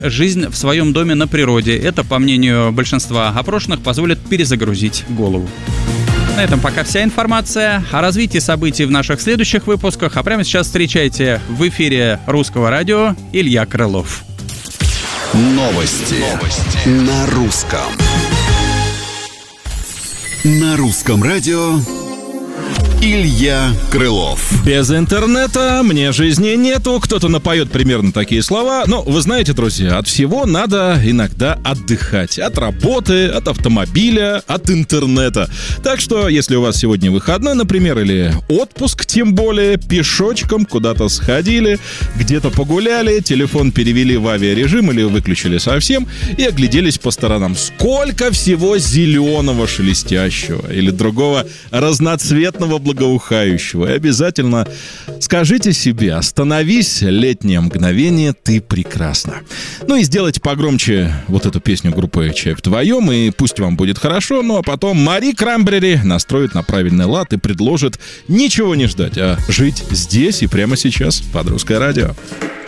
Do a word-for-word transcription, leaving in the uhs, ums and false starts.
жизнь в своем доме на природе. Это, по мнению большинства опрошенных, позволит перезагрузить голову. На этом пока вся информация. О развитии событий в наших следующих выпусках. А прямо сейчас встречайте в эфире Русского радио Илья Крылов. Новости, Новости. На русском. На русском радио Илья Крылов. Без интернета мне жизни нету. Кто-то напоет примерно такие слова. Но вы знаете, друзья, от всего надо иногда отдыхать. От работы, от автомобиля, от интернета. Так что, если у вас сегодня выходной, например, или отпуск, тем более, пешочком куда-то сходили, где-то погуляли, телефон перевели в авиарежим или выключили совсем и огляделись по сторонам. Сколько всего зеленого шелестящего или другого разноцветного благоухающего. И обязательно скажите себе: остановись, летнее мгновение, ты прекрасна. Ну и сделайте погромче вот эту песню группы «Чай вдвоем», и пусть вам будет хорошо. Ну а потом Мари Крамбрери настроит на правильный лад и предложит ничего не ждать, а жить здесь и прямо сейчас под Русское радио.